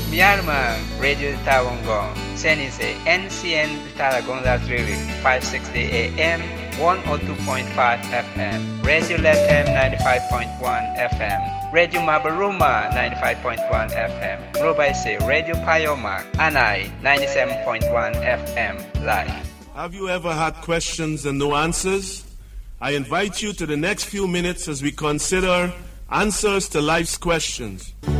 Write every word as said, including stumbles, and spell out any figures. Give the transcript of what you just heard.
Myanmar, Radio Tawangong, Senise, N C N Taragon Latrili, five sixty A M, one oh two point five F M, Radio Lethem ninety-five point one F M, Radio Mabaruma ninety-five point one F M, Robaise, Radio Payoma, Anai ninety-seven point one F M, live. Have you ever had questions and no answers? I invite you to the next few minutes as we consider answers to life's questions.